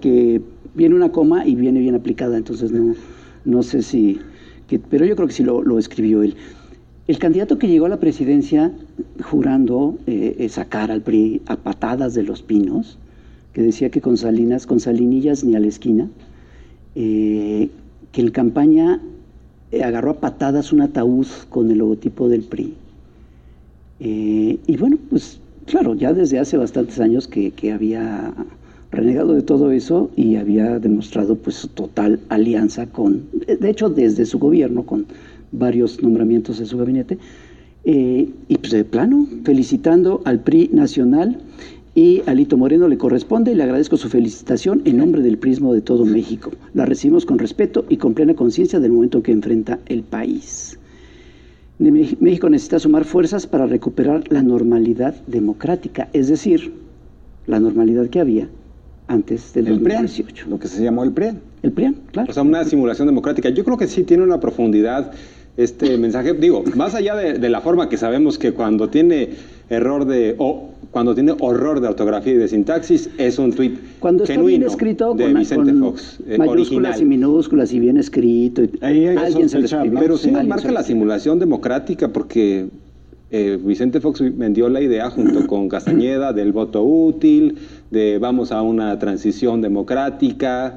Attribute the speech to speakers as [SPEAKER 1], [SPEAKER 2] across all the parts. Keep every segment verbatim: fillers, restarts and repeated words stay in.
[SPEAKER 1] porque viene una coma y viene bien aplicada, entonces no, no sé si... Que, pero yo creo que sí lo, lo escribió él. El candidato que llegó a la presidencia jurando eh, sacar al P R I a patadas de los pinos, que decía que con Salinas, con Salinillas ni a la esquina, eh, que en campaña eh, agarró a patadas un ataúd con el logotipo del P R I. Eh, y bueno, pues claro, ya desde hace bastantes años que, que había renegado de todo eso y había demostrado pues su total alianza con, de hecho desde su gobierno, con varios nombramientos de su gabinete, eh, y pues de plano, felicitando al P R I nacional, y a Alito Moreno le corresponde y le agradezco su felicitación en nombre del prismo de todo México. La recibimos con respeto y con plena conciencia del momento que enfrenta el país. De México necesita sumar fuerzas para recuperar la normalidad democrática, es decir, la normalidad que había antes del dos mil dieciocho.
[SPEAKER 2] Lo que se llamó el P R I A N.
[SPEAKER 1] El P R I A N, claro.
[SPEAKER 3] O sea, una simulación democrática. Yo creo que sí tiene una profundidad este mensaje. Digo, más allá de, de la forma que sabemos que cuando tiene error de... o cuando tiene horror de ortografía y de sintaxis, es un tuit
[SPEAKER 1] cuando está
[SPEAKER 3] genuino
[SPEAKER 1] bien escrito,
[SPEAKER 3] de
[SPEAKER 1] con,
[SPEAKER 3] Vicente
[SPEAKER 1] con
[SPEAKER 3] Fox, eh,
[SPEAKER 1] mayúsculas
[SPEAKER 3] original.
[SPEAKER 1] y minúsculas y bien escrito. Y
[SPEAKER 2] Ahí hay
[SPEAKER 1] alguien se lo
[SPEAKER 2] sospechar,
[SPEAKER 1] escribió,
[SPEAKER 3] Pero sí nos
[SPEAKER 1] alguien
[SPEAKER 3] marca
[SPEAKER 1] se lo
[SPEAKER 3] la
[SPEAKER 1] escribió.
[SPEAKER 3] simulación democrática porque eh, Vicente Fox vendió la idea junto con Castañeda del voto útil, de vamos a una transición democrática,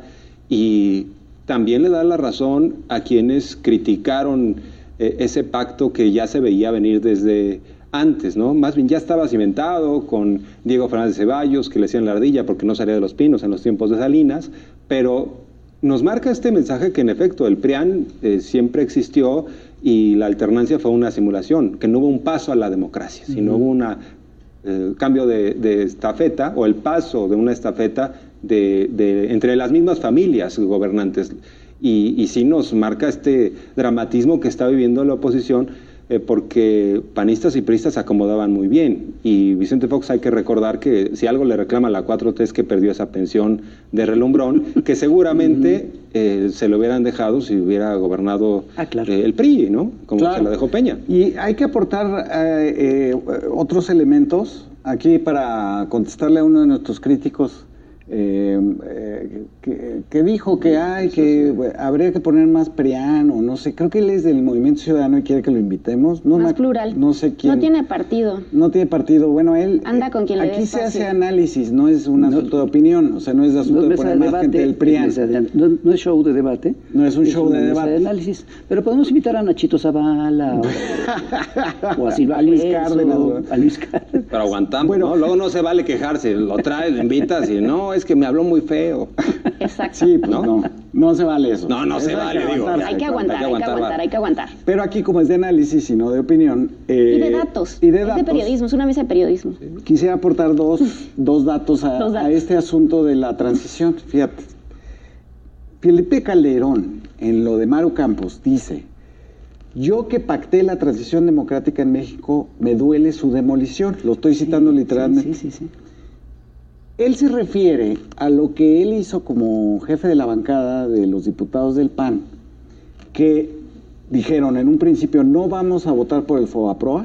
[SPEAKER 3] y también le da la razón a quienes criticaron eh, ese pacto que ya se veía venir desde antes, ¿no? Más bien ya estaba cimentado con Diego Fernández Ceballos, que le hacían la ardilla porque no salía de los pinos en los tiempos de Salinas, pero nos marca este mensaje que en efecto el P R I A N eh, siempre existió y la alternancia fue una simulación, que no hubo un paso a la democracia, sino uh-huh. hubo un eh, cambio de, de estafeta, o el paso de una estafeta de, de, entre las mismas familias gobernantes. Y, y sí nos marca este dramatismo que está viviendo la oposición, Eh, porque panistas y priistas se acomodaban muy bien, y Vicente Fox, hay que recordar que si algo le reclama a la cuatro T es que perdió esa pensión de relumbrón, que seguramente eh, se lo hubieran dejado si hubiera gobernado
[SPEAKER 1] ah, claro.
[SPEAKER 3] eh, el P R I, ¿no? Como
[SPEAKER 2] claro.
[SPEAKER 3] se la dejó Peña.
[SPEAKER 2] Y hay que aportar eh, eh, otros elementos aquí para contestarle a uno de nuestros críticos eh, eh, que, que dijo que hay que bueno, habría que poner más P R I A N, o no sé, creo que él es del Movimiento Ciudadano y quiere que lo invitemos. No
[SPEAKER 4] más
[SPEAKER 2] me,
[SPEAKER 4] plural.
[SPEAKER 2] No sé quién.
[SPEAKER 4] No tiene partido.
[SPEAKER 2] No tiene partido. Bueno, él
[SPEAKER 4] anda con quien le
[SPEAKER 2] aquí
[SPEAKER 4] dé
[SPEAKER 2] se
[SPEAKER 4] espacio.
[SPEAKER 2] hace análisis, no es un asunto no, de opinión, o sea, no es de asunto
[SPEAKER 1] no
[SPEAKER 2] de poner más
[SPEAKER 1] debate,
[SPEAKER 2] gente del P R I A N.
[SPEAKER 1] No, no es show de debate.
[SPEAKER 2] No es un
[SPEAKER 1] es
[SPEAKER 2] show de debate.
[SPEAKER 1] De análisis. Pero podemos invitar a Nachito Zavala o, o a Silva
[SPEAKER 2] a Luis Cárdenas.
[SPEAKER 1] O, a Luis Cárdenas.
[SPEAKER 3] Pero aguantamos,
[SPEAKER 2] bueno,
[SPEAKER 3] ¿no? Luego no se vale quejarse, lo traes, lo invitas y no, es que me habló muy feo.
[SPEAKER 4] Exacto.
[SPEAKER 2] Sí, pues
[SPEAKER 3] ¿no?
[SPEAKER 2] no, no se vale eso.
[SPEAKER 3] No, no
[SPEAKER 2] eso
[SPEAKER 3] se vale,
[SPEAKER 2] que
[SPEAKER 3] digo.
[SPEAKER 4] Hay que aguantar, hay que aguantar,
[SPEAKER 3] vale.
[SPEAKER 4] hay que aguantar.
[SPEAKER 2] Pero aquí, como es de análisis y no de opinión... Eh,
[SPEAKER 4] y de datos.
[SPEAKER 2] Y de
[SPEAKER 4] es
[SPEAKER 2] datos.
[SPEAKER 4] de periodismo, es una mesa de periodismo.
[SPEAKER 2] Sí. Quisiera aportar dos, dos datos, a,
[SPEAKER 4] dos datos
[SPEAKER 2] a este asunto de la transición. Fíjate, Felipe Calderón, en lo de Maru Campos, dice: yo que pacté la transición democrática en México, me duele su demolición. Lo estoy citando sí, literalmente.
[SPEAKER 1] Sí, sí, sí, sí.
[SPEAKER 2] Él se refiere a lo que él hizo como jefe de la bancada de los diputados del P A N, que dijeron en un principio no vamos a votar por el FOBAPROA,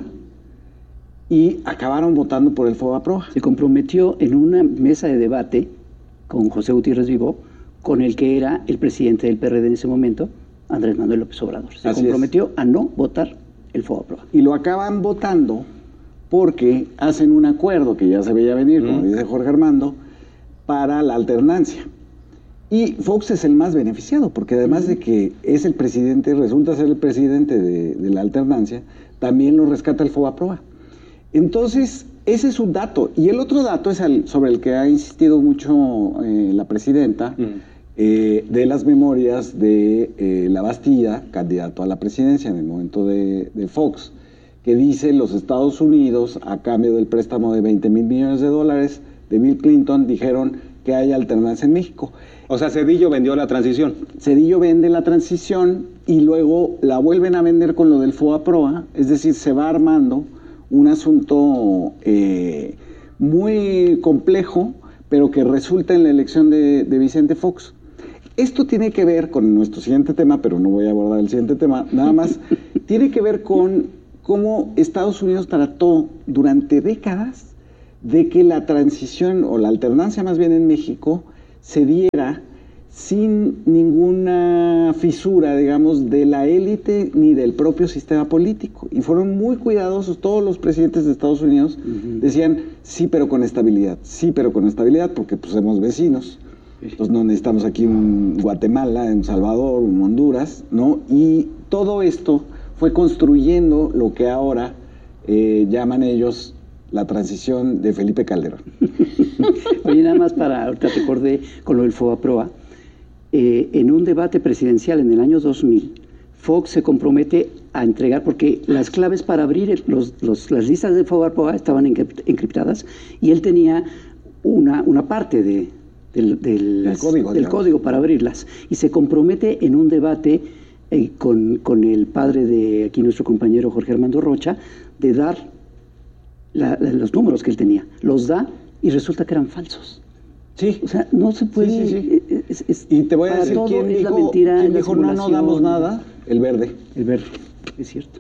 [SPEAKER 2] y acabaron votando por el FOBAPROA.
[SPEAKER 1] Se comprometió en una mesa de debate con José Gutiérrez Vivó, con el que era el presidente del P R D en ese momento, Andrés Manuel López Obrador. Se
[SPEAKER 2] Así
[SPEAKER 1] comprometió
[SPEAKER 2] es.
[SPEAKER 1] a no votar el FOBAPROA.
[SPEAKER 2] Y lo acaban votando porque hacen un acuerdo que ya se veía venir, como mm. dice Jorge Armando, para la alternancia. Y Fox es el más beneficiado, porque además mm. de que es el presidente, resulta ser el presidente de, de la alternancia, también lo rescata el FOBAPROA. Entonces, ese es un dato. Y el otro dato es el, sobre el que ha insistido mucho eh, la presidenta, mm. eh, de las memorias de eh, La Bastida, candidato a la presidencia en el momento de, de Fox, que dice los Estados Unidos, a cambio del préstamo de veinte mil millones de dólares de Bill Clinton, dijeron que hay alternancia en México.
[SPEAKER 3] O sea, Cedillo vendió la transición.
[SPEAKER 2] Cedillo vende la transición y luego la vuelven a vender con lo del FOBAPROA, es decir, se va armando un asunto eh, muy complejo, pero que resulta en la elección de, de Vicente Fox. Esto tiene que ver con nuestro siguiente tema, pero no voy a abordar el siguiente tema, nada más, tiene que ver con cómo Estados Unidos trató durante décadas de que la transición, o la alternancia más bien en México, se diera sin ninguna fisura, digamos, de la élite ni del propio sistema político. Y fueron muy cuidadosos, todos los presidentes de Estados Unidos uh-huh. decían, sí, pero con estabilidad, sí, pero con estabilidad, porque pues somos vecinos. Entonces no necesitamos aquí un Guatemala, un Salvador, un Honduras, ¿no? Y todo esto fue construyendo lo que ahora eh, llaman ellos la transición de Felipe Calderón.
[SPEAKER 1] Oye, nada más para, ahorita te acordé con lo del FOBAPROA, eh, en un debate presidencial en el año dos mil, Fox se compromete a entregar, porque las claves para abrir los, los, las listas de FOBAPROA estaban encriptadas, y él tenía una, una parte de, del, del,
[SPEAKER 2] el código,
[SPEAKER 1] del código para abrirlas, y se compromete en un debate eh, con, con el padre de aquí nuestro compañero Jorge Armando Rocha, de dar la, la, los números que él tenía. Los da y resulta que eran falsos.
[SPEAKER 2] Sí.
[SPEAKER 1] O sea, no se puede...
[SPEAKER 2] Sí, sí, sí.
[SPEAKER 1] Es, es,
[SPEAKER 2] y te voy a decir quién dijo,
[SPEAKER 1] la mentira,
[SPEAKER 2] quién
[SPEAKER 1] la
[SPEAKER 2] dijo no, no damos nada. El Verde.
[SPEAKER 1] El Verde, es cierto.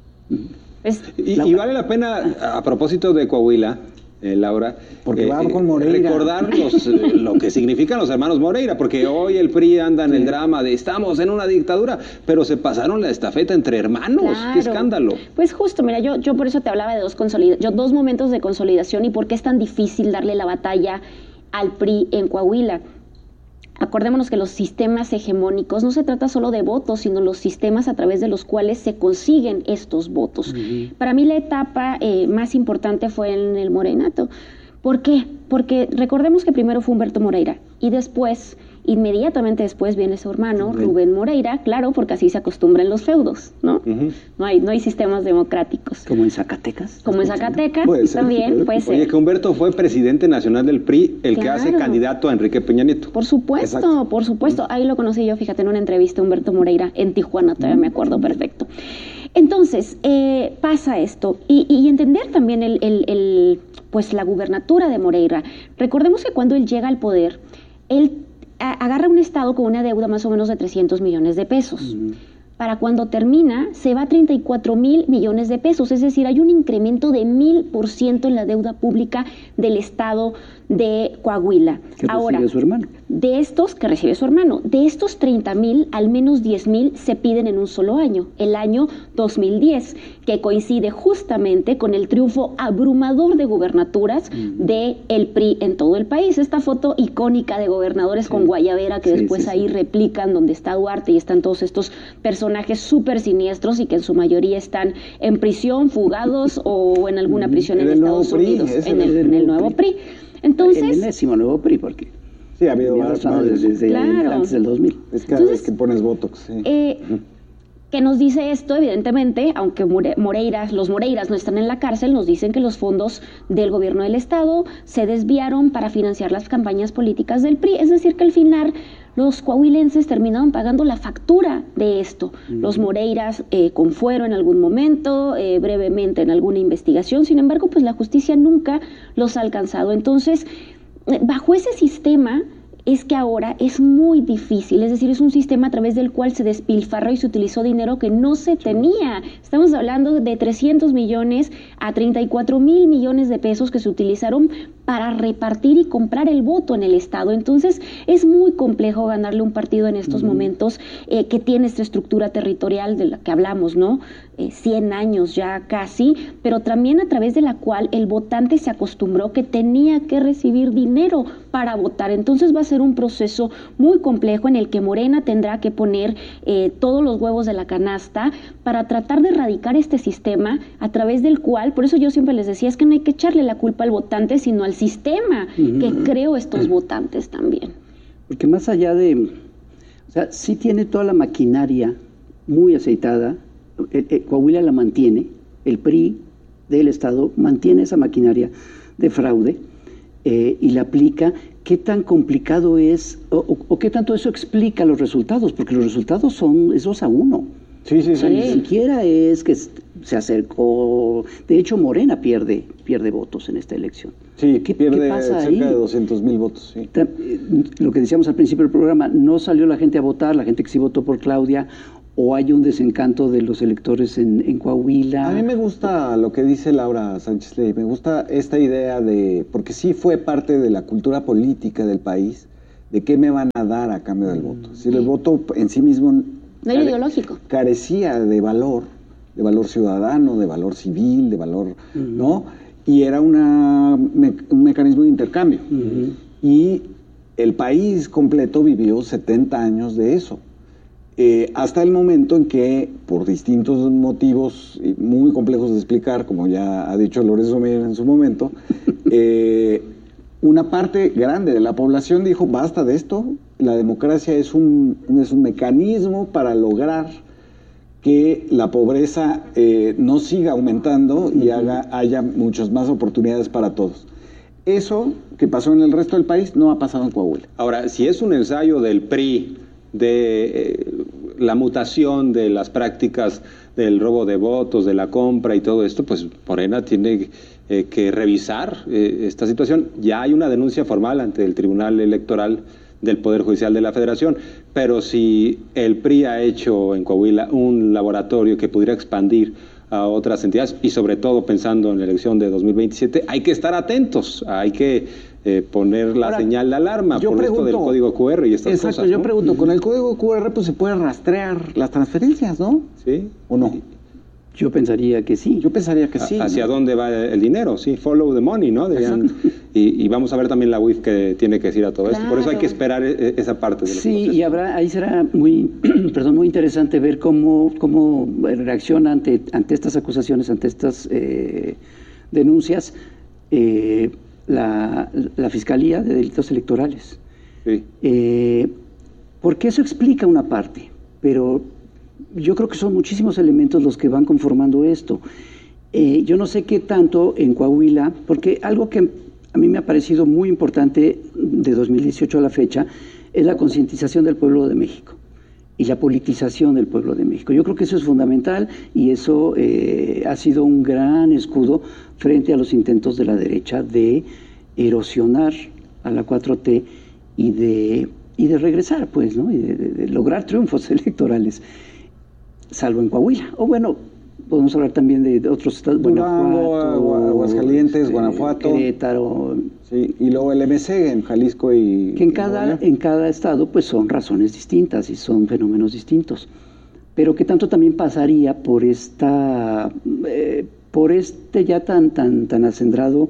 [SPEAKER 4] Es,
[SPEAKER 3] y, y vale la pena, a propósito de Coahuila, eh, Laura,
[SPEAKER 2] porque
[SPEAKER 3] eh,
[SPEAKER 2] va con Moreira.
[SPEAKER 3] recordar los, eh, lo que significan los hermanos Moreira, porque hoy el P R I anda en sí. el drama de estamos en una dictadura, pero se pasaron la estafeta entre hermanos.
[SPEAKER 4] Claro.
[SPEAKER 3] ¡Qué escándalo!
[SPEAKER 4] Pues justo, mira, yo, yo por eso te hablaba de dos, consolida- yo, dos momentos de consolidación y por qué es tan difícil darle la batalla al P R I en Coahuila. Acordémonos que los sistemas hegemónicos no se trata solo de votos, sino los sistemas a través de los cuales se consiguen estos votos. Uh-huh. Para mí la etapa eh, más importante fue en el morenato. ¿Por qué? Porque recordemos que primero fue Humberto Moreira y después, inmediatamente después viene su hermano, Rubén, Rubén Moreira, claro, porque así se acostumbran los feudos, ¿no? Uh-huh. No hay, no hay sistemas democráticos.
[SPEAKER 1] Como en Zacatecas.
[SPEAKER 4] Como en Zacatecas,
[SPEAKER 2] puede ser,
[SPEAKER 4] también puede ser.
[SPEAKER 3] Oye, que Humberto fue presidente nacional del P R I, el claro. que hace candidato a Enrique Peña Nieto.
[SPEAKER 4] Por supuesto, Exacto. por supuesto. Ahí lo conocí yo, fíjate, en una entrevista a Humberto Moreira en Tijuana, todavía uh-huh. me acuerdo perfecto. Entonces, eh, pasa esto. Y, y entender también el, el, el, pues la gubernatura de Moreira. Recordemos que cuando él llega al poder, él agarra un estado con una deuda más o menos de trescientos millones de pesos. Uh-huh. Para cuando termina, se va a treinta y cuatro mil millones de pesos. Es decir, hay un incremento de mil por ciento en la deuda pública del estado de Coahuila.
[SPEAKER 1] Que
[SPEAKER 4] Ahora,
[SPEAKER 1] recibe su hermano.
[SPEAKER 4] De estos, que recibe su hermano, de estos treinta mil, al menos diez mil se piden en un solo año, el año dos mil diez, que coincide justamente con el triunfo abrumador de gubernaturas uh-huh. de el P R I en todo el país. Esta foto icónica de gobernadores sí. con guayabera que sí, después sí, ahí sí. replican donde está Duarte y están todos estos personajes súper siniestros y que en su mayoría están en prisión, fugados o en alguna prisión en, en Estados Unidos, en el, en el nuevo P R I. Entonces,
[SPEAKER 1] el enésimo nuevo P R I, porque
[SPEAKER 2] sí, ha habido varios,
[SPEAKER 1] desde, desde
[SPEAKER 4] claro.
[SPEAKER 1] antes del dos mil.
[SPEAKER 2] Es cada Entonces, vez que pones Botox. Sí.
[SPEAKER 4] Eh, que nos dice esto, evidentemente, aunque Moreiras, los Moreiras no están en la cárcel, nos dicen que los fondos del gobierno del estado se desviaron para financiar las campañas políticas del P R I. Es decir, que al final los coahuilenses terminaron pagando la factura de esto. Mm. Los Moreiras eh, con fuero en algún momento, eh, brevemente en alguna investigación. Sin embargo, pues la justicia nunca los ha alcanzado. Entonces, bajo ese sistema es que ahora es muy difícil, es decir, es un sistema a través del cual se despilfarró y se utilizó dinero que no se tenía. Estamos hablando de trescientos millones a treinta y cuatro mil millones de pesos que se utilizaron para repartir y comprar el voto en el Estado. Entonces, es muy complejo ganarle un partido en estos uh-huh. momentos eh, que tiene esta estructura territorial de la que hablamos, ¿no? Eh, cien años ya casi, pero también a través de la cual el votante se acostumbró que tenía que recibir dinero para votar. Entonces, va a ser un proceso muy complejo en el que Morena tendrá que poner eh, todos los huevos de la canasta para tratar de erradicar este sistema a través del cual, por eso yo siempre les decía, es que no hay que echarle la culpa al votante, sino al sistema uh-huh. que creó estos votantes también.
[SPEAKER 1] Porque más allá de, o sea, sí tiene toda la maquinaria muy aceitada, el, el, Coahuila la mantiene, el P R I del Estado mantiene esa maquinaria de fraude eh, y la aplica. ¿Qué tan complicado es o, o, o qué tanto eso explica los resultados? Porque los resultados son es dos a uno.
[SPEAKER 2] Sí, sí,
[SPEAKER 1] o sea,
[SPEAKER 2] sí.
[SPEAKER 1] Ni siquiera es que se acercó. De hecho, Morena pierde pierde votos en esta elección.
[SPEAKER 2] Sí,
[SPEAKER 1] ¿Qué,
[SPEAKER 2] pierde
[SPEAKER 1] ¿qué pasa
[SPEAKER 2] cerca
[SPEAKER 1] ahí?
[SPEAKER 2] de doscientos mil votos. Sí.
[SPEAKER 1] Lo que decíamos al principio del programa, no salió la gente a votar, la gente que sí votó por Claudia, o hay un desencanto de los electores en, en Coahuila.
[SPEAKER 2] A mí me gusta lo que dice Laura Sánchez Ley, me gusta esta idea de, porque sí fue parte de la cultura política del país, de qué me van a dar a cambio del voto. Si el voto en sí mismo
[SPEAKER 4] no era
[SPEAKER 2] care,
[SPEAKER 4] ideológico.
[SPEAKER 2] Carecía de valor, de valor ciudadano, de valor civil, de valor, uh-huh. ¿no? Y era una, me, un mecanismo de intercambio. Uh-huh. Y el país completo vivió setenta años de eso. Eh, hasta el momento en que, por distintos motivos muy complejos de explicar, como ya ha dicho Lorenzo Meyer en su momento, eh, una parte grande de la población dijo, basta de esto, la democracia es un, es un mecanismo para lograr que la pobreza eh, no siga aumentando y haga, haya muchas más oportunidades para todos. Eso que pasó en el resto del país no ha pasado en Coahuila.
[SPEAKER 3] Ahora, si es un ensayo del P R I de eh, la mutación de las prácticas del robo de votos, de la compra y todo esto, pues Morena tiene eh, que revisar eh, esta situación. Ya hay una denuncia formal ante el Tribunal Electoral del Poder Judicial de la Federación, pero si el P R I ha hecho en Coahuila un laboratorio que pudiera expandir a otras entidades, y sobre todo pensando en la elección de dos mil veintisiete, hay que estar atentos, hay que eh, poner la Ahora, señal de alarma por pregunto, esto del código Q R y estas
[SPEAKER 2] exacto,
[SPEAKER 3] cosas.
[SPEAKER 2] Yo
[SPEAKER 3] ¿no?
[SPEAKER 2] pregunto, con el código Q R pues se puede rastrear las transferencias, ¿no?
[SPEAKER 3] Sí.
[SPEAKER 2] ¿O no?
[SPEAKER 1] Yo pensaría que sí.
[SPEAKER 2] Yo pensaría que sí.
[SPEAKER 3] ¿Hacia
[SPEAKER 2] ¿no?
[SPEAKER 3] dónde va el dinero? Sí, follow the money, ¿no? Deberían, y, y vamos a ver también la U I F que tiene que decir a todo claro. esto. Por eso hay que esperar esa parte de los
[SPEAKER 1] Sí,
[SPEAKER 3] procesos.
[SPEAKER 1] y habrá, ahí será muy, perdón, muy interesante ver cómo, cómo reacciona ante, ante estas acusaciones, ante estas eh, denuncias, eh, la, la Fiscalía de Delitos Electorales.
[SPEAKER 3] Sí.
[SPEAKER 1] Eh, porque eso explica una parte, pero yo creo que son muchísimos elementos los que van conformando esto. Eh, yo no sé qué tanto en Coahuila, porque algo que a mí me ha parecido muy importante de dos mil dieciocho a la fecha es la concientización del pueblo de México y la politización del pueblo de México. Yo creo que eso es fundamental y eso eh, ha sido un gran escudo frente a los intentos de la derecha de erosionar a la cuatro T y de, y de regresar, pues, ¿no? Y de, de, de lograr triunfos electorales. Salvo en Coahuila. O bueno, podemos hablar también de otros estados.
[SPEAKER 2] Durango, Aguascalientes, este, Guanajuato.
[SPEAKER 1] Querétaro.
[SPEAKER 2] Sí, y luego el M C en Jalisco y...
[SPEAKER 1] Que en cada, en cada estado pues son razones distintas y son fenómenos distintos. Pero que tanto también pasaría por esta... Eh, por este ya tan, tan, tan acendrado...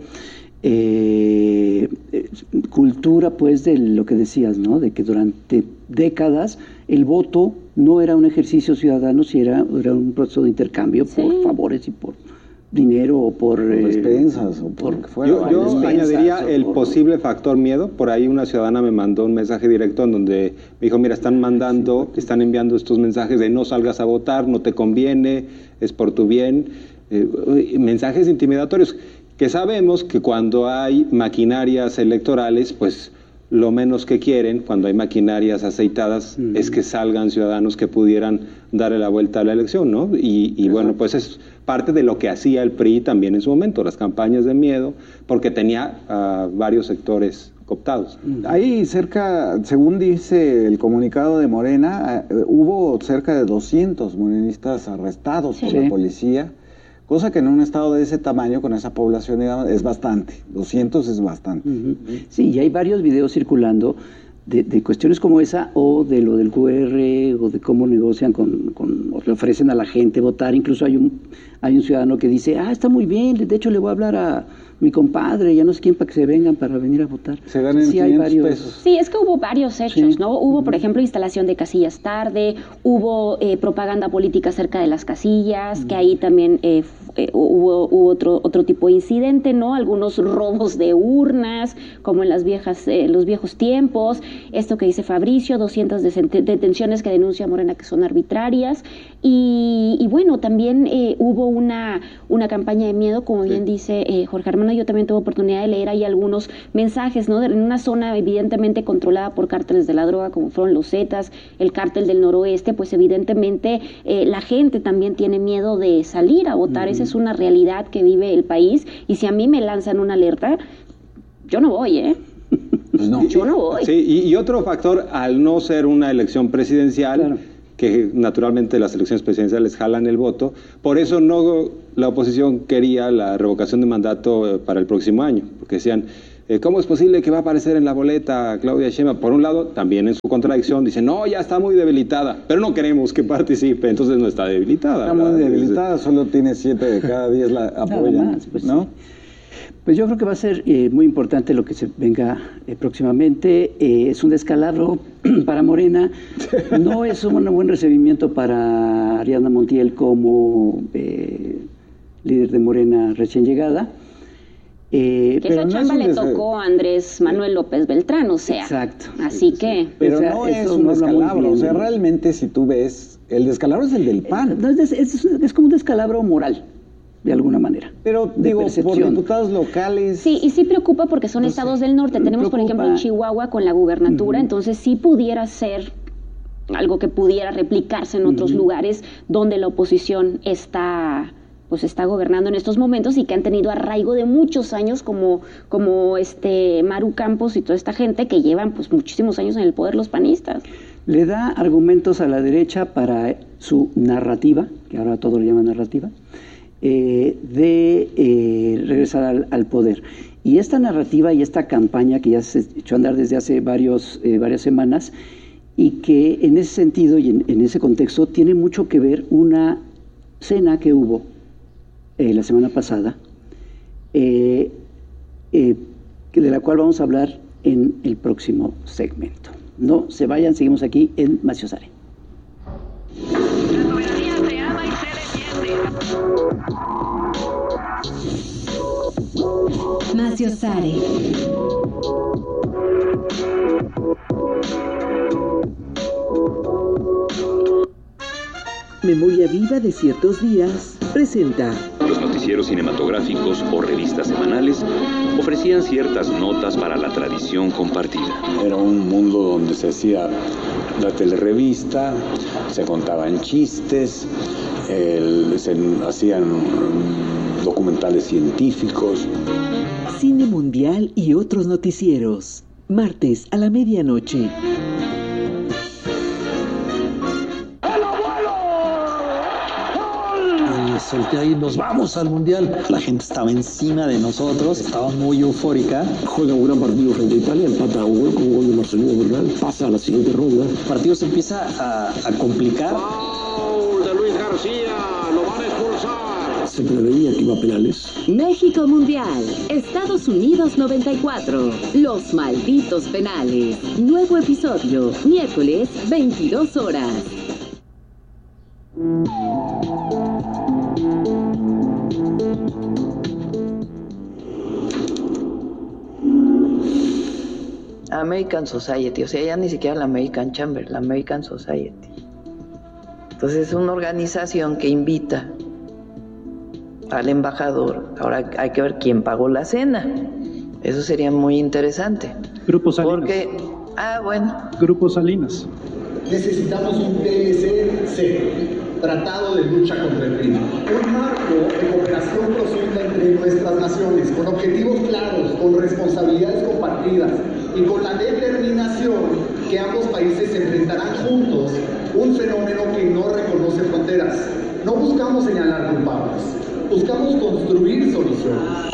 [SPEAKER 1] Eh, eh, cultura pues de lo que decías, ¿no? De que durante décadas el voto no era un ejercicio ciudadano, si era, era un proceso de intercambio sí. por favores y por dinero o por, por
[SPEAKER 2] eh, despensas o por, por fuera.
[SPEAKER 3] Yo, yo añadiría el por, posible factor miedo. Por ahí una ciudadana me mandó un mensaje directo en donde me dijo, mira, están mandando, están enviando estos mensajes de no salgas a votar, no te conviene, es por tu bien, eh, mensajes intimidatorios. Que sabemos que cuando hay maquinarias electorales, pues lo menos que quieren, cuando hay maquinarias aceitadas, uh-huh. es que salgan ciudadanos que pudieran darle la vuelta a la elección, ¿no? Y, y bueno, pues es parte de lo que hacía el P R I también en su momento, las campañas de miedo, porque tenía uh, varios sectores cooptados.
[SPEAKER 2] Uh-huh. Ahí cerca, según dice el comunicado de Morena, uh, hubo cerca de doscientos morenistas arrestados sí. por la policía, cosa que en un estado de ese tamaño, con esa población, digamos, es bastante. doscientos es bastante.
[SPEAKER 1] Uh-huh. Sí, y hay varios videos circulando de, de cuestiones como esa, o de lo del Q R, o de cómo negocian con, con, o le ofrecen a la gente votar. Incluso hay un, hay un ciudadano que dice, ah, está muy bien, de hecho le voy a hablar a mi compadre, ya no sé quién, para que se vengan para venir a votar.
[SPEAKER 2] Se ganan sí, quinientos varios... pesos.
[SPEAKER 4] Sí, es que hubo varios hechos,
[SPEAKER 1] sí.
[SPEAKER 4] ¿no? Hubo, por ejemplo, instalación de casillas tarde, hubo eh, propaganda política cerca de las casillas, mm. que ahí también eh, eh, hubo, hubo otro, otro tipo de incidente, ¿no? Algunos robos de urnas, como en las viejas, eh, los viejos tiempos, esto que dice Fabricio, doscientas detenciones que denuncia Morena que son arbitrarias, y, y bueno, también eh, hubo una, una campaña de miedo, como sí. bien dice eh, Jorge Armando. Yo también tuve oportunidad de leer ahí algunos mensajes, ¿no? En una zona evidentemente controlada por cárteles de la droga, como fueron los Zetas, el cártel del noroeste, pues evidentemente eh, la gente también tiene miedo de salir a votar. Uh-huh. Esa es una realidad que vive el país, y si a mí me lanzan una alerta, yo no voy, ¿eh?
[SPEAKER 2] Pues no.
[SPEAKER 4] Yo no voy.
[SPEAKER 3] Sí, y, y otro factor, al no ser una elección presidencial, claro. que naturalmente las elecciones presidenciales jalan el voto, por eso no la oposición quería la revocación de mandato para el próximo año, porque decían, eh, ¿cómo es posible que va a aparecer en la boleta Claudia Sheinbaum? Por un lado, también en su contradicción, dice, no, ya está muy debilitada, pero no queremos que participe, entonces no está debilitada.
[SPEAKER 2] Está
[SPEAKER 3] ¿verdad?
[SPEAKER 2] muy debilitada, solo tiene siete de cada diez la apoyan, más,
[SPEAKER 1] pues,
[SPEAKER 2] ¿no?
[SPEAKER 1] Pues yo creo que va a ser eh, muy importante lo que se venga eh, próximamente. Eh, es un descalabro para Morena. No es un buen recibimiento para Ariadna Montiel como eh, líder de Morena recién llegada.
[SPEAKER 4] Eh, que esa chamba no le tocó a Andrés Manuel López Beltrán, o sea.
[SPEAKER 1] Exacto.
[SPEAKER 4] Así que...
[SPEAKER 2] Pero
[SPEAKER 1] o sea,
[SPEAKER 2] no es un descalabro, o sea, realmente si tú ves, el descalabro es el del P A N.
[SPEAKER 1] No, es, es, es como un descalabro moral, de alguna manera.
[SPEAKER 2] Pero digo, por diputados locales...
[SPEAKER 4] Sí, y sí preocupa porque son no estados sé, del norte. Tenemos, preocupa. por ejemplo, en Chihuahua con la gubernatura, uh-huh. entonces sí pudiera ser algo que pudiera replicarse en otros uh-huh. lugares donde la oposición está... pues está gobernando en estos momentos y que han tenido arraigo de muchos años como, como este Maru Campos y toda esta gente que llevan pues muchísimos años en el poder los panistas.
[SPEAKER 1] Le da argumentos a la derecha para su narrativa, que ahora todo lo llama narrativa, eh, de eh, regresar al, al poder. Y esta narrativa y esta campaña que ya se echó a andar desde hace varios, eh, varias semanas y que en ese sentido y en, en ese contexto tiene mucho que ver una cena que hubo Eh, la semana pasada, eh, eh, de la cual vamos a hablar en el próximo segmento. No se vayan, seguimos aquí en Maciosare.
[SPEAKER 5] La soberanía se ama y se defiende.
[SPEAKER 6] Maciosare.
[SPEAKER 7] Memoria viva de ciertos días presenta.
[SPEAKER 8] Los noticieros cinematográficos o revistas semanales ofrecían ciertas notas para la tradición compartida.
[SPEAKER 9] Era un mundo donde se hacía la telerevista, se contaban chistes, el, se hacían um, documentales científicos.
[SPEAKER 7] Cine mundial y otros noticieros. Martes a la medianoche.
[SPEAKER 10] Solté ahí, nos vamos al Mundial. La gente estaba encima de nosotros, estaba muy eufórica.
[SPEAKER 11] Juega un gran partido frente a Italia, empata a un gol con un gol de Marcelino Bernal, pasa a la siguiente ronda.
[SPEAKER 10] El partido se empieza a, a complicar.
[SPEAKER 12] ¡Foul de Luis García! ¡Lo van a expulsar!
[SPEAKER 11] Se preveía que iba a penales.
[SPEAKER 6] México Mundial, Estados Unidos noventa y cuatro. Los malditos penales. Nuevo episodio, miércoles, veintidós horas.
[SPEAKER 13] American Society, o sea, ya ni siquiera la American Chamber, la American Society. Entonces es una organización que invita al embajador. Ahora hay que ver quién pagó la cena. Eso sería muy interesante.
[SPEAKER 14] Grupo Salinas.
[SPEAKER 13] Porque, ah, bueno.
[SPEAKER 14] Grupo Salinas.
[SPEAKER 15] Necesitamos un T L C C, Tratado de Lucha contra el Crimen. Un marco de cooperación profunda entre nuestras naciones, con objetivos claros, con responsabilidades compartidas y con la determinación que ambos países enfrentarán juntos un fenómeno que no reconoce fronteras. No buscamos señalar culpables, buscamos construir soluciones.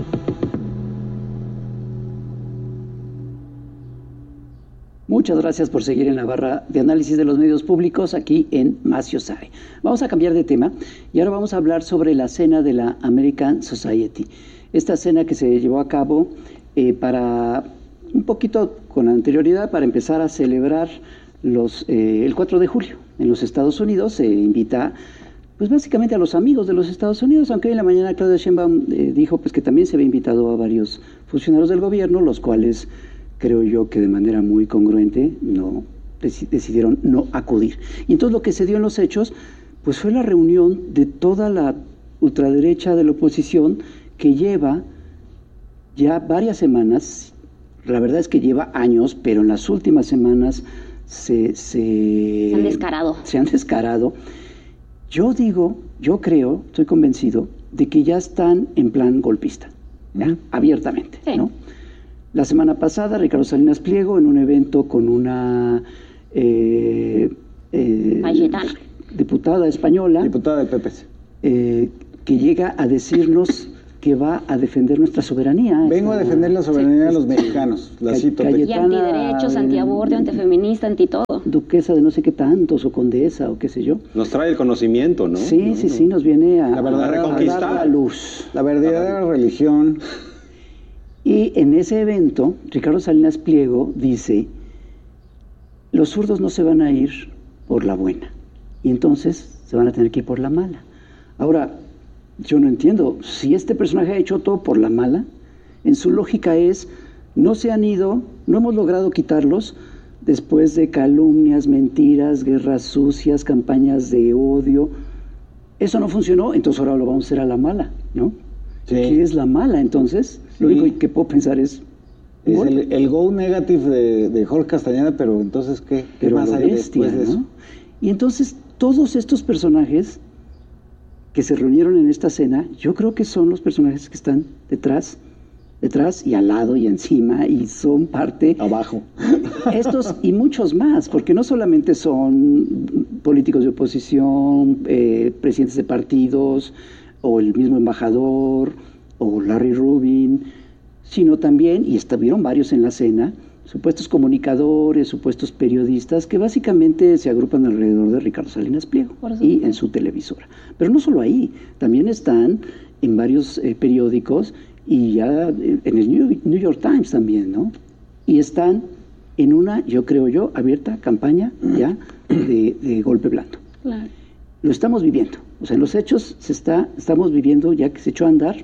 [SPEAKER 1] Muchas gracias por seguir en la barra de análisis de los medios públicos aquí en Maciosare. Vamos a cambiar de tema y ahora vamos a hablar sobre la cena de la American Society. Esta cena que se llevó a cabo eh, para un poquito con anterioridad para empezar a celebrar los, eh, el cuatro de julio en los Estados Unidos. Se invita pues básicamente a los amigos de los Estados Unidos, aunque hoy en la mañana Claudia Sheinbaum eh, dijo pues que también se había invitado a varios funcionarios del gobierno, los cuales creo yo que de manera muy congruente no decidieron no acudir. Y entonces lo que se dio en los hechos pues fue la reunión de toda la ultraderecha de la oposición que lleva ya varias semanas, la verdad es que lleva años, pero en las últimas semanas se, se,
[SPEAKER 4] se han descarado.
[SPEAKER 1] Se han descarado. Yo digo, yo creo, estoy convencido de que ya están en plan golpista, ¿ya? Abiertamente, sí. ¿No? La semana pasada, Ricardo Salinas Pliego, en un evento con una eh, eh, diputada española,
[SPEAKER 2] diputada del P P C,
[SPEAKER 1] eh, que llega a decirnos que va a defender nuestra soberanía.
[SPEAKER 2] Vengo a defender la soberanía sí, de los mexicanos, la cito.
[SPEAKER 4] Y antiderechos, antiaborto, antifeminista, anti todo.
[SPEAKER 1] Duquesa de no sé qué tantos, o condesa, o qué sé yo.
[SPEAKER 3] Nos trae el conocimiento, ¿no?
[SPEAKER 1] Sí,
[SPEAKER 3] no,
[SPEAKER 1] sí,
[SPEAKER 3] no.
[SPEAKER 1] sí, nos viene a,
[SPEAKER 2] la verdad,
[SPEAKER 1] a,
[SPEAKER 2] reconquistar,
[SPEAKER 1] a dar la luz.
[SPEAKER 2] La verdadera religión.
[SPEAKER 1] Y en ese evento, Ricardo Salinas Pliego dice, los zurdos no se van a ir por la buena, y entonces se van a tener que ir por la mala. Ahora, yo no entiendo, si este personaje ha hecho todo por la mala, en su lógica es, no se han ido, no hemos logrado quitarlos, después de calumnias, mentiras, guerras sucias, campañas de odio, eso no funcionó, entonces ahora lo vamos a hacer a la mala, ¿no? Sí. ¿Qué es la mala entonces? Sí. Lo único que puedo pensar es...
[SPEAKER 2] Es el, el go negative de, de Jorge Castañeda, pero entonces, ¿qué, ¿Qué
[SPEAKER 1] pero
[SPEAKER 2] más hay
[SPEAKER 1] bestia,
[SPEAKER 2] después de eso?
[SPEAKER 1] ¿no? Y entonces, todos estos personajes que se reunieron en esta cena, yo creo que son los personajes que están detrás, detrás y al lado y encima, y son parte...
[SPEAKER 2] Abajo.
[SPEAKER 1] Estos y muchos más, porque no solamente son políticos de oposición, eh, presidentes de partidos, o el mismo embajador, o Larry Rubin, sino también, y estuvieron varios en la cena, supuestos comunicadores, supuestos periodistas, que básicamente se agrupan alrededor de Ricardo Salinas Pliego y en su televisora. Pero no solo ahí, también están en varios eh, periódicos y ya eh, en el New, New York Times también, ¿no? Y están en una, yo creo yo, abierta campaña ya de, de golpe blando.
[SPEAKER 4] Claro.
[SPEAKER 1] Lo estamos viviendo. O sea, en los hechos se está, estamos viviendo ya que se echó a andar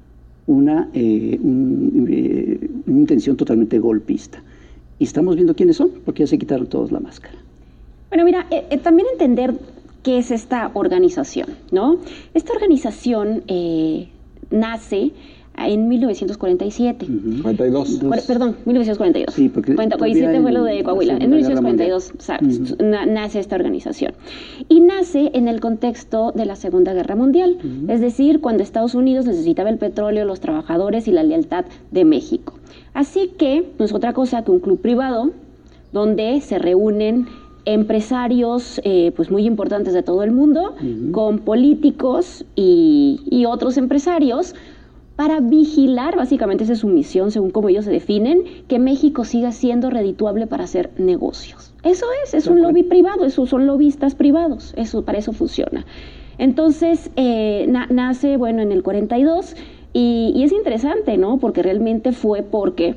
[SPEAKER 1] una, eh, un, eh, una intención totalmente golpista. Y estamos viendo quiénes son, porque ya se quitaron todos la máscara.
[SPEAKER 4] Bueno, mira, eh, eh, también entender qué es esta organización, ¿no? Esta organización eh, nace en mil novecientos cuarenta y siete.
[SPEAKER 2] Uh-huh. cuarenta y dos.
[SPEAKER 4] Cu- perdón, mil novecientos cuarenta y dos.
[SPEAKER 1] Sí, porque
[SPEAKER 4] cuarenta y siete fue lo de Coahuila. En mil novecientos cuarenta y dos uh-huh. na- nace esta organización. Y nace en el contexto de la Segunda Guerra Mundial. Uh-huh. Es decir, cuando Estados Unidos necesitaba el petróleo, los trabajadores y la lealtad de México. Así que no es otra cosa que un club privado donde se reúnen empresarios eh, pues muy importantes de todo el mundo, uh-huh. con políticos y, y otros empresarios, para vigilar, básicamente esa es su misión, según como ellos se definen, que México siga siendo redituable para hacer negocios. Eso es, es un lobby privado, eso son lobistas privados, eso, para eso funciona. Entonces, eh, na- nace, bueno, en el cuarenta y dos, y, y es interesante, ¿no? Porque realmente fue porque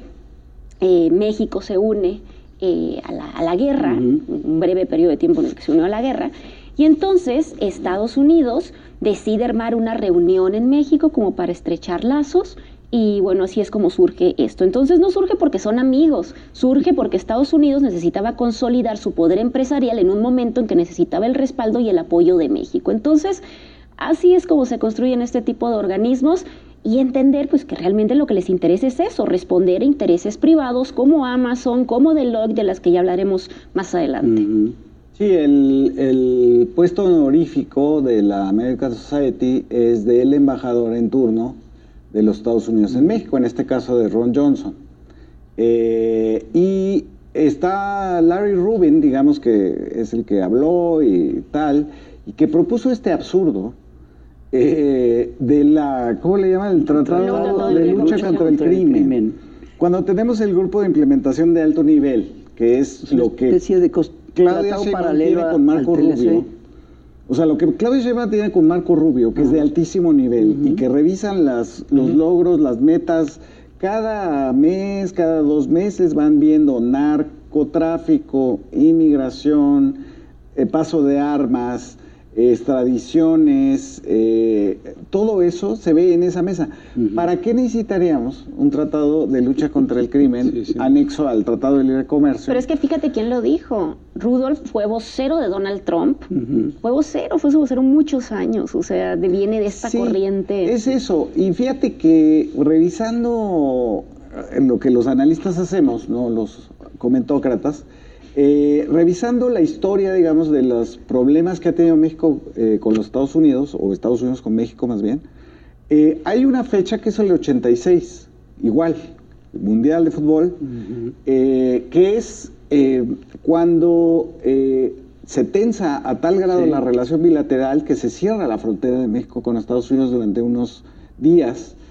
[SPEAKER 4] eh, México se une eh, a, la, a la guerra, uh-huh. un breve periodo de tiempo en el que se unió a la guerra, y entonces Estados Unidos decide armar una reunión en México como para estrechar lazos y bueno, así es como surge esto. Entonces no surge porque son amigos, surge porque Estados Unidos necesitaba consolidar su poder empresarial en un momento en que necesitaba el respaldo y el apoyo de México. Entonces, así es como se construyen este tipo de organismos y entender pues que realmente lo que les interesa es eso, responder a intereses privados como Amazon, como Deloitte, de las que ya hablaremos más adelante.
[SPEAKER 2] Uh-huh. Sí, el, el puesto honorífico de la American Society es del embajador en turno de los Estados Unidos en México, en este caso de Ron Johnson. Eh, y está Larry Rubin, digamos que es el que habló y tal, y que propuso este absurdo eh, de la, ¿cómo le llaman? El Tratado de Lucha contra el Crimen. Cuando tenemos el grupo de implementación de alto nivel, que es lo que...
[SPEAKER 1] especie de cost-
[SPEAKER 2] Claudia Sheinbaum tiene con Marco Rubio, o sea, lo que Claudia Sheinbaum tiene con Marco Rubio, que uh-huh. es de altísimo nivel, uh-huh. y que revisan las, los uh-huh. logros, las metas, cada mes, cada dos meses van viendo narcotráfico, inmigración, eh, paso de armas, eh, extradiciones, eh, todo eso se ve en esa mesa. Uh-huh. ¿Para qué necesitaríamos un tratado de lucha contra el crimen sí, sí. anexo al Tratado de Libre Comercio?
[SPEAKER 4] Pero es que fíjate quién lo dijo. Rudolph fue vocero de Donald Trump. Uh-huh. Fue vocero, fue su vocero muchos años. O sea, de, viene de esta
[SPEAKER 2] sí,
[SPEAKER 4] corriente.
[SPEAKER 2] Es eso. Y fíjate que revisando lo que los analistas hacemos, ¿no? Los comentócratas, Eh, revisando la historia, digamos, de los problemas que ha tenido México eh, con los Estados Unidos, o Estados Unidos con México más bien, eh, hay una fecha que es el ochenta y seis, igual, Mundial de Fútbol, uh-huh. eh, que es eh, cuando eh, se tensa a tal grado sí. la relación bilateral que se cierra la frontera de México con Estados Unidos durante unos días,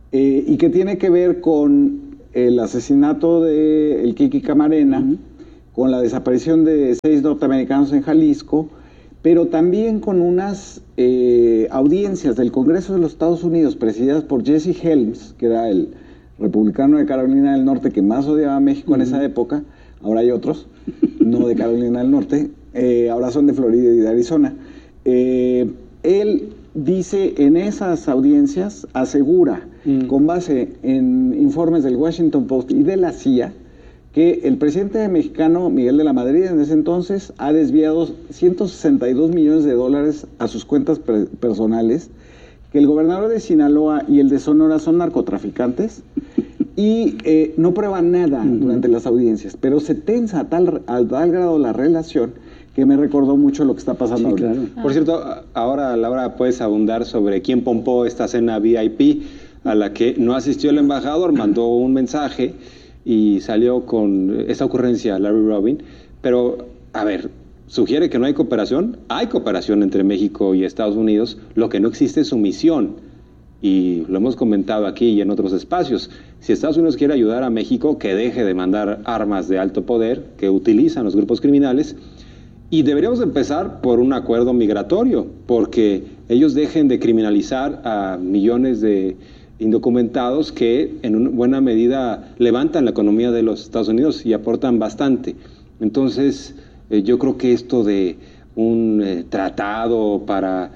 [SPEAKER 2] eh, y que tiene que ver con el asesinato de el Kiki Camarena, uh-huh. con la desaparición de seis norteamericanos en Jalisco, pero también con unas eh, audiencias del Congreso de los Estados Unidos presididas por Jesse Helms, que era el republicano de Carolina del Norte que más odiaba a México uh-huh. en esa época. Ahora hay otros, no de Carolina del Norte, eh, ahora son de Florida y de Arizona. Eh, él dice en esas audiencias, asegura, mm. con base en informes del Washington Post y de la C I A, que el presidente mexicano, Miguel de la Madrid, en ese entonces, ha desviado ciento sesenta y dos millones de dólares a sus cuentas per- personales, que el gobernador de Sinaloa y el de Sonora son narcotraficantes, y eh, no prueban nada mm. durante las audiencias, pero se tensa a tal, a tal grado la relación que me recordó mucho lo que está pasando
[SPEAKER 3] sí,
[SPEAKER 2] ahora.
[SPEAKER 3] Claro. Ah. Por cierto, ahora, Laura, puedes abundar sobre quién pompó esta cena V I P a la que no asistió el embajador, mandó un mensaje y salió con esta ocurrencia Larry Rubin, pero, a ver, ¿sugiere que no hay cooperación? Hay cooperación entre México y Estados Unidos, lo que no existe es sumisión, y lo hemos comentado aquí y en otros espacios. Si Estados Unidos quiere ayudar a México, que deje de mandar armas de alto poder que utilizan los grupos criminales, y deberíamos empezar por un acuerdo migratorio, porque ellos dejen de criminalizar a millones de indocumentados que en una buena medida levantan la economía de los Estados Unidos y aportan bastante. Entonces, eh, yo creo que esto de un eh, tratado para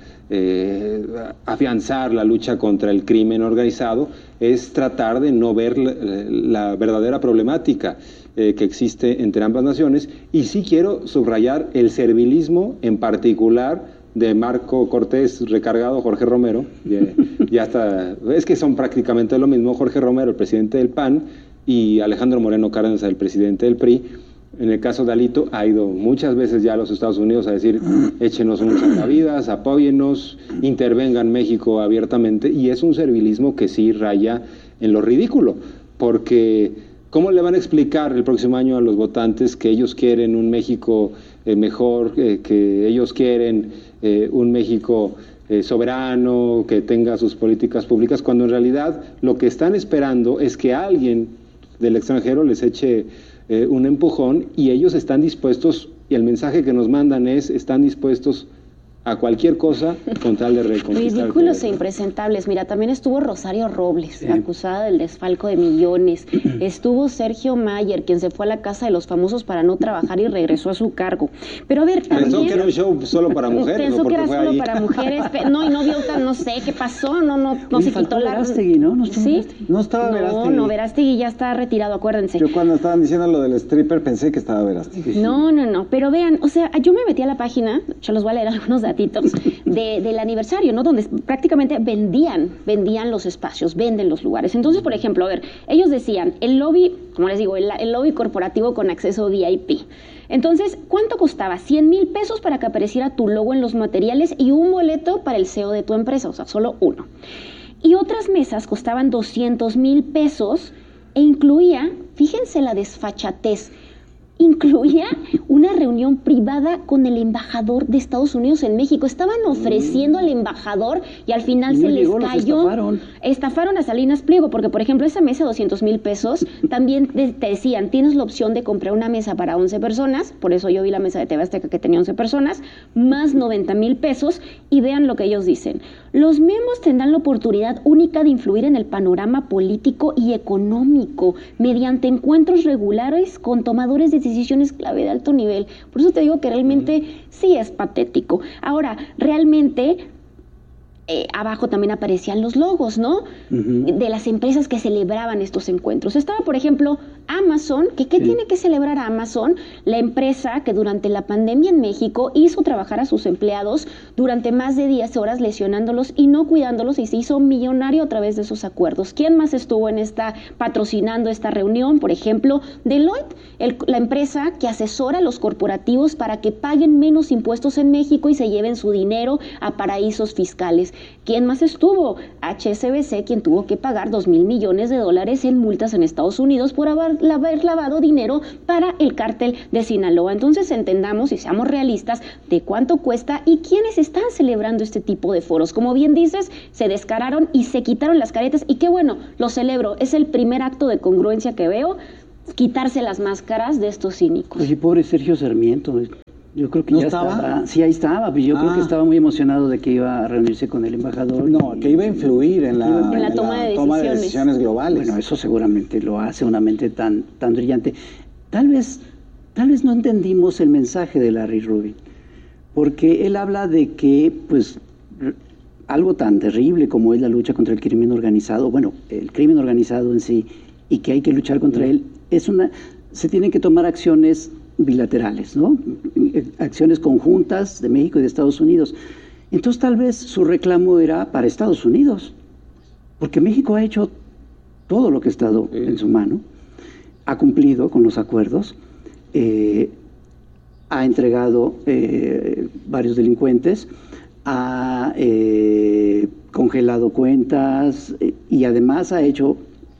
[SPEAKER 3] eh, afianzar la lucha contra el crimen organizado es tratar de no ver la, la verdadera problemática eh, que existe entre ambas naciones. Y sí quiero subrayar el servilismo en particular de Marco Cortés recargado, Jorge Romero, ya, ya está, es que son prácticamente lo mismo, Jorge Romero, el presidente del P A N, y Alejandro Moreno Cárdenas, el presidente del P R I. En el caso de Alito, ha ido muchas veces ya a los Estados Unidos a decir, échenos un salvavidas, apóyennos, intervengan México abiertamente, y es un servilismo que sí raya en lo ridículo, porque ¿cómo le van a explicar el próximo año a los votantes que ellos quieren un México eh, mejor, eh, que ellos quieren eh, un México eh, soberano, que tenga sus políticas públicas, cuando en realidad lo que están esperando es que alguien del extranjero les eche eh, un empujón, y ellos están dispuestos, y el mensaje que nos mandan es, están dispuestos a cualquier cosa con tal de reconquistar.
[SPEAKER 4] Ridículos e impresentables. Mira, también estuvo Rosario Robles, sí. acusada del desfalco de millones. Estuvo Sergio Mayer, quien se fue a la casa de los famosos para no trabajar y regresó a su cargo. Pero a ver, también...
[SPEAKER 3] Pensó que era un show solo para mujeres.
[SPEAKER 4] Pensó que era solo ahí? para mujeres. No, y no vio, no sé qué pasó, no, no, no se quitó la...
[SPEAKER 1] Verástegui, ¿no? No,
[SPEAKER 4] ¿Sí?
[SPEAKER 2] no estaba
[SPEAKER 4] no,
[SPEAKER 2] Verástegui.
[SPEAKER 4] No, no, Verástegui ya está retirado, acuérdense.
[SPEAKER 2] Yo cuando estaban diciendo lo del stripper pensé que estaba Verástegui.
[SPEAKER 4] No, no, no, pero vean, o sea, yo me metí a la página, yo los voy a leer algunos datos De, del aniversario, ¿no? Donde prácticamente vendían, vendían los espacios, venden los lugares. Entonces, por ejemplo, a ver, ellos decían, el lobby, como les digo, el, el lobby corporativo con acceso V I P. Entonces, ¿cuánto costaba? cien mil pesos para que apareciera tu logo en los materiales y un boleto para el C E O de tu empresa, o sea, solo uno. Y otras mesas costaban doscientos mil pesos e incluía, fíjense la desfachatez, incluía una reunión privada con el embajador de Estados Unidos en México. Estaban ofreciendo mm. al embajador y al final y se no les llegó, cayó. Estafaron. estafaron a Salinas Pliego, porque por ejemplo esa mesa de doscientos mil pesos, también te decían, tienes la opción de comprar una mesa para once personas, por eso yo vi la mesa de T V Azteca que tenía once personas, más noventa mil pesos, y vean lo que ellos dicen. Los miembros tendrán la oportunidad única de influir en el panorama político y económico mediante encuentros regulares con tomadores de decisiones clave de alto nivel. Por eso te digo que realmente uh-huh. sí es patético. Ahora, realmente... Eh, abajo también aparecían los logos, ¿no? Uh-huh. De las empresas que celebraban estos encuentros. Estaba, por ejemplo, Amazon, que ¿qué sí. tiene que celebrar a Amazon? La empresa que durante la pandemia en México hizo trabajar a sus empleados durante más de diez horas lesionándolos y no cuidándolos, y se hizo millonario a través de esos acuerdos. ¿Quién más estuvo en esta, patrocinando esta reunión? Por ejemplo, Deloitte, el, la empresa que asesora a los corporativos para que paguen menos impuestos en México y se lleven su dinero a paraísos fiscales. ¿Quién más estuvo? H S B C, quien tuvo que pagar dos mil millones de dólares en multas en Estados Unidos por haber, haber lavado dinero para el cártel de Sinaloa. Entonces entendamos y seamos realistas de cuánto cuesta y quiénes están celebrando este tipo de foros. Como bien dices, se descararon y se quitaron las caretas y qué bueno, lo celebro. Es el primer acto de congruencia que veo, quitarse las máscaras de estos cínicos.
[SPEAKER 1] Oye, pobre Sergio Sarmiento, yo creo que
[SPEAKER 2] ¿No
[SPEAKER 1] ya
[SPEAKER 2] estaba?
[SPEAKER 1] estaba. Sí, ahí estaba, pues yo
[SPEAKER 2] Ah.
[SPEAKER 1] creo que estaba muy emocionado de que iba a reunirse con el embajador.
[SPEAKER 2] No, que iba a influir en la,
[SPEAKER 4] En la toma de
[SPEAKER 2] toma de
[SPEAKER 4] decisiones.
[SPEAKER 2] decisiones globales.
[SPEAKER 1] Bueno, eso seguramente lo hace una mente tan, tan brillante. Tal vez, tal vez no entendimos el mensaje de Larry Rubin, porque él habla de que, pues, r- algo tan terrible como es la lucha contra el crimen organizado, bueno, el crimen organizado en sí, y que hay que luchar contra él, es una, se tienen que tomar acciones bilaterales, ¿no? Acciones conjuntas de México y de Estados Unidos. Entonces tal vez su reclamo era para Estados Unidos, porque México ha hecho todo lo que ha estado en su mano, ha cumplido con los acuerdos, eh, ha entregado eh, varios delincuentes, ha eh, congelado cuentas eh, y además ha hecho,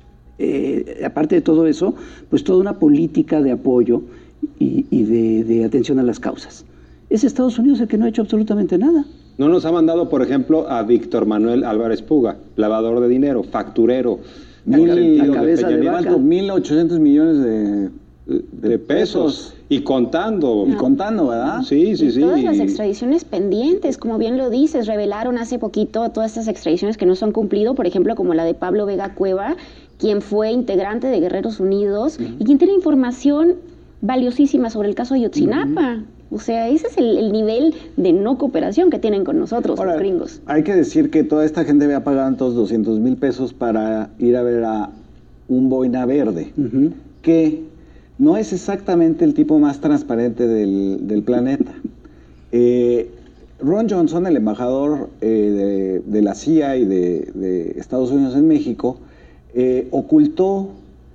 [SPEAKER 1] eh, aparte de todo eso, pues toda una política de apoyo y, y de, de atención a las causas. Es Estados Unidos el que no ha hecho absolutamente nada.
[SPEAKER 3] No nos ha mandado, por ejemplo, a Víctor Manuel Álvarez Puga, lavador de dinero, facturero,
[SPEAKER 2] Mil,
[SPEAKER 3] arrepentido
[SPEAKER 2] la cabeza
[SPEAKER 3] Peña
[SPEAKER 2] de
[SPEAKER 3] Nieto,
[SPEAKER 2] vaca, mil ochocientos millones de,
[SPEAKER 3] de pesos y contando.
[SPEAKER 2] Y contando, ¿verdad?
[SPEAKER 3] Sí, sí, sí.
[SPEAKER 4] Todas las extradiciones pendientes, como bien lo dices, revelaron hace poquito todas estas extradiciones que no se han cumplido, por ejemplo, como la de Pablo Vega Cueva, quien fue integrante de Guerreros Unidos uh-huh. y quien tiene información valiosísima sobre el caso Ayotzinapa. Uh-huh. O sea, ese es el, el nivel de no cooperación que tienen con nosotros,
[SPEAKER 2] Ahora,
[SPEAKER 4] los gringos.
[SPEAKER 2] Hay que decir que toda esta gente había pagado entonces doscientos mil pesos para ir a ver a un boina verde, uh-huh. que no es exactamente el tipo más transparente del, del planeta. Eh, Ron Johnson, el embajador eh, de, de la C I A y de, de Estados Unidos en México, eh, ocultó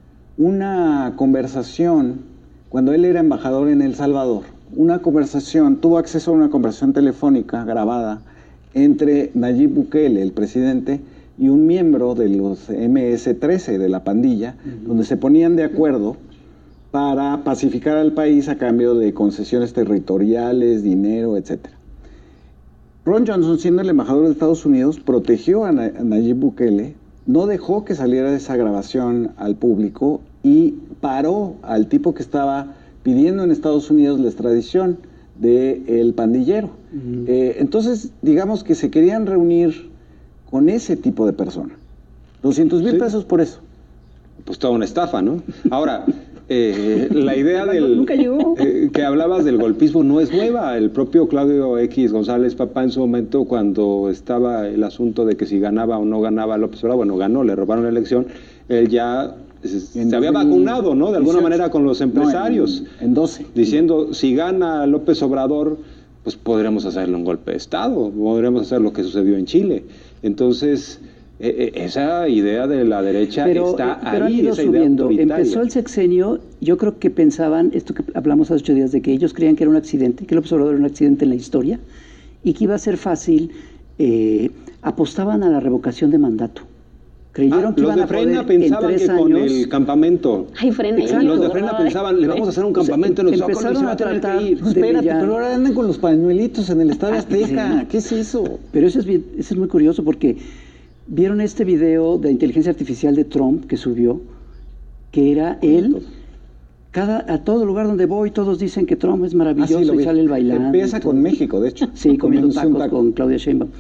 [SPEAKER 2] una conversación cuando él era embajador en El Salvador. Una conversación, tuvo acceso a una conversación telefónica grabada entre Nayib Bukele, el presidente, y un miembro de los eme ese trece de la pandilla, uh-huh. donde se ponían de acuerdo para pacificar al país a cambio de concesiones territoriales, dinero, etcétera. Ron Johnson, siendo el embajador de Estados Unidos, protegió a, Na- a Nayib Bukele, no dejó que saliera esa grabación al público y paró al tipo que estaba pidiendo en Estados Unidos la extradición del pandillero. Uh-huh. Eh, entonces, digamos que se querían reunir con ese tipo de persona. doscientos mil sí. pesos por eso.
[SPEAKER 3] Pues toda una estafa, ¿no? Ahora, eh, la idea del...
[SPEAKER 4] Nunca llegó.
[SPEAKER 3] Eh, que hablabas del golpismo no es nueva. El propio Claudio X González Papá en su momento, cuando estaba el asunto de que si ganaba o no ganaba López Obrador, bueno, ganó, le robaron la elección, él ya... se había vacunado, ¿no? De alguna manera con los empresarios.
[SPEAKER 2] No, en, en doce.
[SPEAKER 3] Diciendo, si gana López Obrador, pues podremos hacerle un golpe de Estado, podremos hacer lo que sucedió en Chile. Entonces, eh, eh, esa idea de la derecha
[SPEAKER 1] pero,
[SPEAKER 3] está
[SPEAKER 1] eh, pero
[SPEAKER 3] ahí,
[SPEAKER 1] han ido
[SPEAKER 3] esa
[SPEAKER 1] subiendo.
[SPEAKER 3] idea autoritaria.
[SPEAKER 1] Empezó el sexenio, yo creo que pensaban, esto que hablamos hace ocho días, de que ellos creían que era un accidente, que López Obrador era un accidente en la historia, y que iba a ser fácil, eh, apostaban a la revocación de mandato. Creyeron
[SPEAKER 3] ah,
[SPEAKER 1] que
[SPEAKER 3] los
[SPEAKER 1] iban
[SPEAKER 3] de
[SPEAKER 1] a
[SPEAKER 3] Frena
[SPEAKER 1] poder
[SPEAKER 3] pensaban
[SPEAKER 1] en tres
[SPEAKER 3] que con
[SPEAKER 1] años,
[SPEAKER 3] el campamento.
[SPEAKER 4] Ay, Frena,
[SPEAKER 3] Exacto, los de Frena pensaban, le vamos a hacer un campamento,
[SPEAKER 1] o sea,
[SPEAKER 3] en los
[SPEAKER 1] empezaron
[SPEAKER 3] Zócalos,
[SPEAKER 1] a tratar
[SPEAKER 3] ir.
[SPEAKER 1] de
[SPEAKER 2] Espérate,
[SPEAKER 1] brillar.
[SPEAKER 2] pero ahora andan con los pañuelitos en el Estadio
[SPEAKER 1] Ah,
[SPEAKER 2] Azteca.
[SPEAKER 1] sí.
[SPEAKER 2] ¿Qué es eso?
[SPEAKER 1] Pero eso es, bien- eso es muy curioso porque vieron este video de inteligencia artificial de Trump que subió, que era él, cada, a todo lugar donde voy todos dicen que Trump es maravilloso
[SPEAKER 2] Ah, sí, lo
[SPEAKER 1] y
[SPEAKER 2] vi.
[SPEAKER 1] sale el bailando.
[SPEAKER 2] Empieza
[SPEAKER 1] y todo.
[SPEAKER 2] con México, de hecho.
[SPEAKER 1] Sí, comiendo
[SPEAKER 2] Comiéndose un
[SPEAKER 1] tacos
[SPEAKER 2] taco.
[SPEAKER 1] con Claudia Sheinbaum.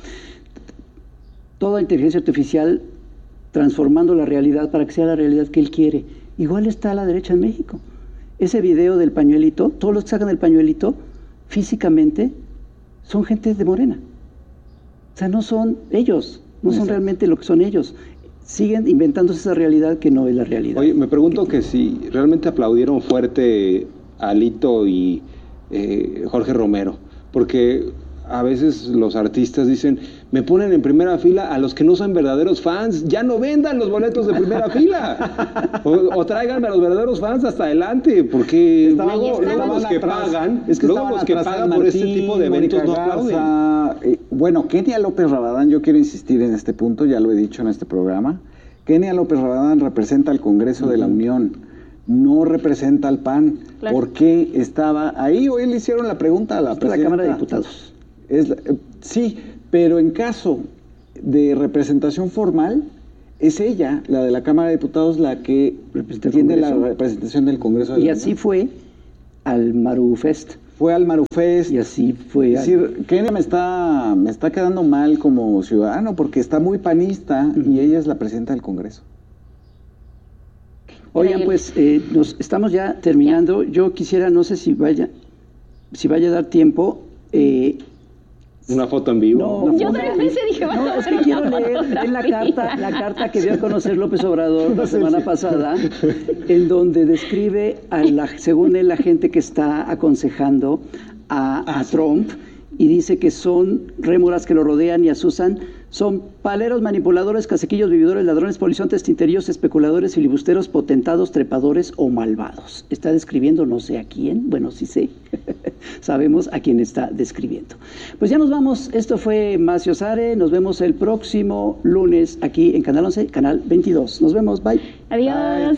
[SPEAKER 1] Toda inteligencia artificial transformando la realidad para que sea la realidad que él quiere. Igual está a la derecha en México. Ese video del pañuelito, todos los que sacan el pañuelito, físicamente, son gente de Morena. O sea, no son ellos, no son
[SPEAKER 3] Exacto.
[SPEAKER 1] realmente lo que son ellos. Siguen inventándose esa realidad que no es la realidad.
[SPEAKER 3] Oye, me pregunto que si realmente aplaudieron fuerte a Alito y eh, Jorge Romero, porque a veces los artistas dicen, me ponen en primera fila a los que no son verdaderos fans, ya no vendan los boletos de primera fila, o, o tráiganme a los verdaderos fans hasta adelante, porque
[SPEAKER 2] Estaba,
[SPEAKER 3] luego, luego los que
[SPEAKER 2] atrás,
[SPEAKER 3] pagan,
[SPEAKER 2] es que
[SPEAKER 3] luego los que pagan por este tipo de eventos no aplauden.
[SPEAKER 2] Eh, bueno, Kenia López Rabadán, yo quiero insistir en este punto, ya lo he dicho en este programa, Kenia López Rabadán representa al Congreso uh-huh. de la Unión, no representa al P A N, claro. porque estaba ahí, hoy le hicieron la pregunta a la presidenta.
[SPEAKER 1] La Cámara de Diputados.
[SPEAKER 2] Es la, eh, sí, pero en caso de representación formal, es ella, la de la Cámara de Diputados, la que tiene la representación del Congreso de la
[SPEAKER 1] Y así fue al Marufest.
[SPEAKER 2] Fue al Marufest.
[SPEAKER 1] Y así fue.
[SPEAKER 2] Es decir, al... Kenia me está, me está quedando mal como ciudadano porque está muy panista uh-huh. y ella es la presidenta del Congreso.
[SPEAKER 1] Oigan, pues eh, nos estamos ya terminando. Yo quisiera, no sé si vaya, si vaya a dar tiempo. Eh,
[SPEAKER 3] Una foto en vivo.
[SPEAKER 1] No,
[SPEAKER 4] yo también pensé, dije,
[SPEAKER 1] no, es que quiero leer, leer la carta, la carta que dio a conocer López Obrador la semana pasada, en donde describe a la, según él, la gente que está aconsejando a, a Trump, y dice que son rémoras que lo rodean y asusan, son paleros, manipuladores, caciquillos, vividores, ladrones, polizontes, tinterillos, especuladores, filibusteros, potentados, trepadores o malvados. Está describiendo no sé a quién, bueno, sí sé, sabemos a quién está describiendo. Pues ya nos vamos, esto fue Macio Sare, nos vemos el próximo lunes aquí en Canal once, Canal veintidós. Nos vemos, bye.
[SPEAKER 4] Adiós. Bye.